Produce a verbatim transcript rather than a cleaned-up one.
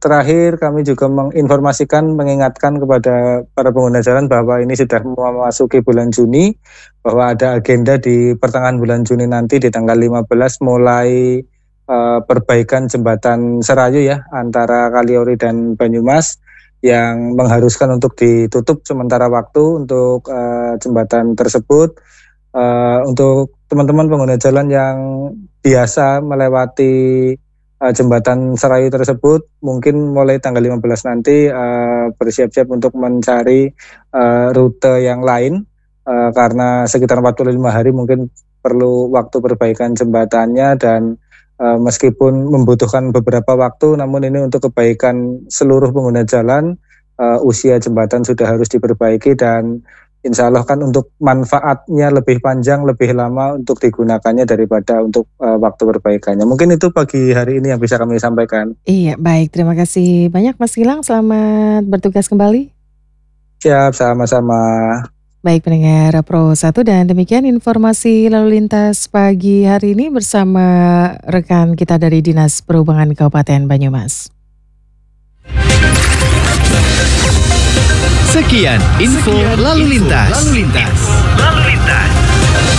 terakhir kami juga menginformasikan, mengingatkan kepada para pengguna jalan bahwa ini sudah memasuki bulan Juni, bahwa ada agenda di pertengahan bulan Juni nanti di tanggal lima belas mulai, eee, perbaikan jembatan Serayu ya, antara Kaliori dan Banyumas, yang mengharuskan untuk ditutup sementara waktu untuk, eee, jembatan tersebut. Eee, untuk teman-teman pengguna jalan yang biasa melewati, eee, jembatan Serayu tersebut, mungkin mulai tanggal lima belas nanti, eee, bersiap-siap untuk mencari, eee, rute yang lain, eee, karena sekitar empat puluh lima hari mungkin perlu waktu perbaikan jembatannya dan, eee, meskipun membutuhkan beberapa waktu, namun ini untuk kebaikan seluruh pengguna jalan, eee, usia jembatan sudah harus diperbaiki dan insya Allah kan untuk manfaatnya lebih panjang, lebih lama untuk digunakannya daripada untuk, eee, waktu perbaikannya. Mungkin itu pagi hari ini yang bisa kami sampaikan. Iya, baik. Terima kasih banyak Mas Gilang, selamat bertugas kembali. Siap, sama-sama. Baik pendengar Pro satu dan demikian informasi lalu lintas pagi hari ini bersama rekan kita dari Dinas Perhubungan Kabupaten Banyumas. Sekian info lalu lintas.